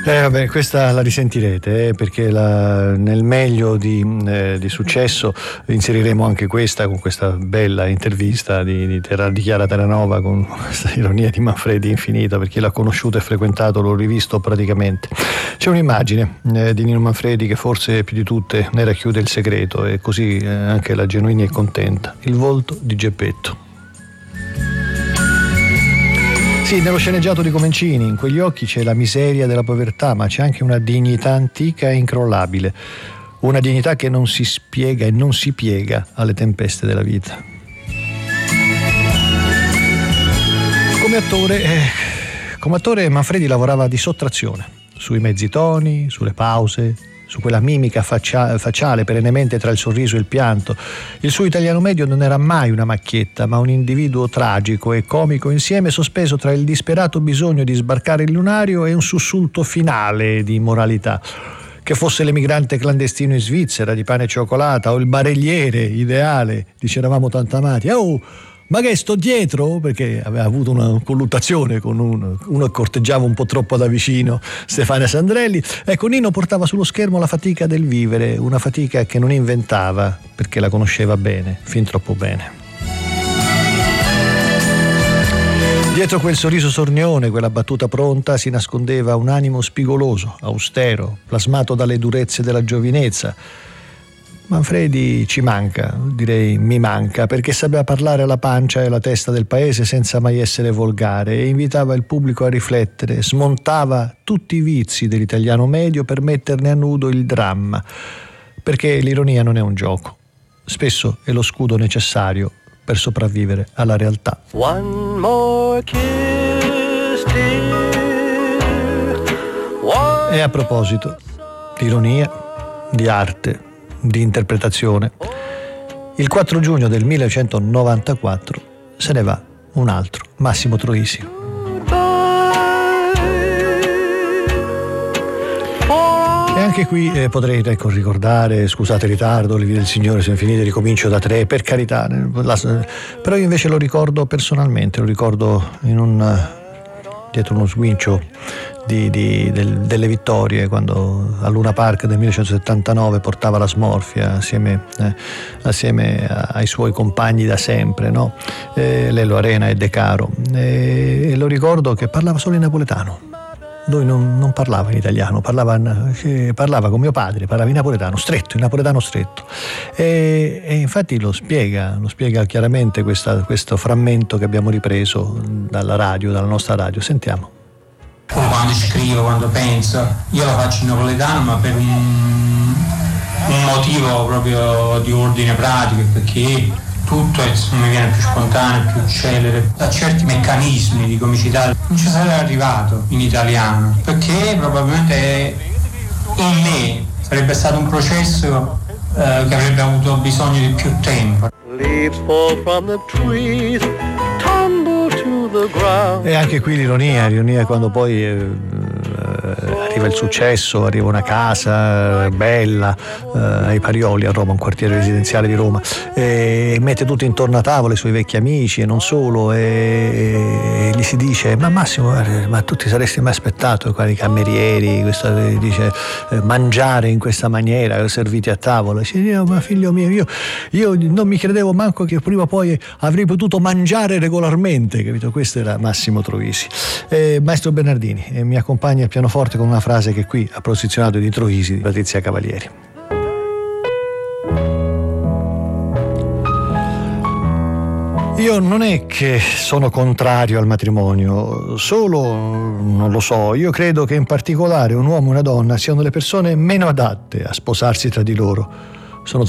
Vabbè, questa la risentirete, perché nel meglio di successo inseriremo anche questa, con questa bella intervista di Chiara Terranova, con questa ironia di Manfredi infinita. Per chi l'ha conosciuto e frequentato, l'ho rivisto praticamente. C'è un'immagine di Nino Manfredi che forse più di tutte ne racchiude il segreto, e così anche la Genuini è contenta: il volto di Geppetto. Sì, nello sceneggiato di Comencini, in quegli occhi c'è la miseria della povertà, ma c'è anche una dignità antica e incrollabile, una dignità che non si spiega e non si piega alle tempeste della vita. Come attore Manfredi lavorava di sottrazione, sui mezzi toni, sulle pause, su quella mimica facciale perennemente tra il sorriso e il pianto. Il suo italiano medio non era mai una macchietta, ma un individuo tragico e comico insieme, sospeso tra il disperato bisogno di sbarcare il lunario e un sussulto finale di moralità. Che fosse l'emigrante clandestino in Svizzera di pane e cioccolata o il barelliere ideale di C'eravamo tanto amati. Oh, ma che sto dietro? Perché aveva avuto una colluttazione con uno che corteggiava un po' troppo da vicino, Stefania Sandrelli. Ecco, Nino portava sullo schermo la fatica del vivere, una fatica che non inventava, perché la conosceva bene, fin troppo bene. Dietro quel sorriso sornione, quella battuta pronta, si nascondeva un animo spigoloso, austero, plasmato dalle durezze della giovinezza. Manfredi ci manca, direi mi manca, perché sapeva parlare alla pancia e alla testa del paese senza mai essere volgare, e invitava il pubblico a riflettere, smontava tutti i vizi dell'italiano medio per metterne a nudo il dramma, perché l'ironia non è un gioco, spesso è lo scudo necessario per sopravvivere alla realtà. One more kiss, dear. E a proposito di ironia, di arte, di interpretazione, il 4 giugno del 1994 se ne va un altro, Massimo Troisi. E anche qui potrei ricordare, scusate il ritardo, le vie del Signore sono finite, ricomincio da 3, per carità, però io invece lo ricordo personalmente, lo ricordo dietro uno sguincio delle vittorie, quando a Luna Park del 1979 portava la smorfia assieme ai suoi compagni da sempre, no? Lello Arena e De Caro, e lo ricordo che parlava solo in napoletano. Lui non parlava in italiano, parlava con mio padre, parlava in napoletano stretto, e infatti lo spiega chiaramente questo frammento che abbiamo ripreso dalla nostra radio. Sentiamo. Quando scrivo, quando penso, io lo faccio in napoletano, ma per un motivo proprio di ordine pratico, perché tutto mi viene più spontaneo, più celere. Da certi meccanismi di comicità non ci sarei arrivato in italiano, perché probabilmente in me sarebbe stato un processo che avrebbe avuto bisogno di più tempo. Leaves fall from the trees, tumble to the ground. E anche qui l'ironia quando poi arriva il successo, arriva una casa bella ai Parioli a Roma, un quartiere residenziale di Roma, e mette tutti intorno a tavola i suoi vecchi amici e non solo, e gli si dice: ma Massimo, ma tu ti saresti mai aspettato i camerieri, dice, mangiare in questa maniera, serviti a tavola? Dice: ma figlio mio, io non mi credevo manco che prima o poi avrei potuto mangiare regolarmente, capito? Questo era Massimo Troisi. Maestro Bernardini mi accompagna al pianoforte con una frase che qui ha posizionato di Troisi, di Patrizia Cavalieri. Io non è che sono contrario al matrimonio, solo, non lo so, io credo che in particolare un uomo e una donna siano le persone meno adatte a sposarsi tra di loro.